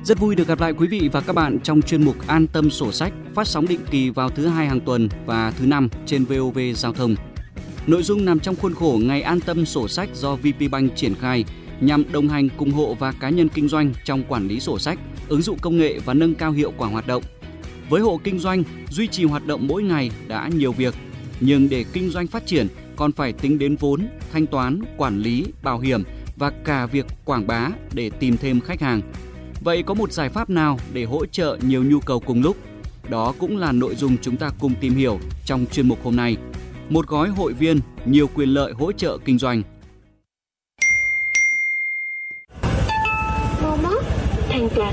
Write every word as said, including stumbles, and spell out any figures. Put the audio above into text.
Rất vui được gặp lại quý vị và các bạn trong chuyên mục An Tâm Sổ Sách phát sóng định kỳ vào thứ hai hàng tuần và thứ năm trên vê o vê Giao thông. Nội dung nằm trong khuôn khổ Ngày An Tâm Sổ Sách do vê pê Bank triển khai nhằm đồng hành cùng hộ và cá nhân kinh doanh trong quản lý sổ sách, ứng dụng công nghệ và nâng cao hiệu quả hoạt động. Với hộ kinh doanh, duy trì hoạt động mỗi ngày đã nhiều việc, nhưng để kinh doanh phát triển còn phải tính đến vốn, thanh toán, quản lý, bảo hiểm và cả việc quảng bá để tìm thêm khách hàng. Vậy có một giải pháp nào để hỗ trợ nhiều nhu cầu cùng lúc? Đó cũng là nội dung chúng ta cùng tìm hiểu trong chuyên mục hôm nay. Một gói hội viên, nhiều quyền lợi hỗ trợ kinh doanh.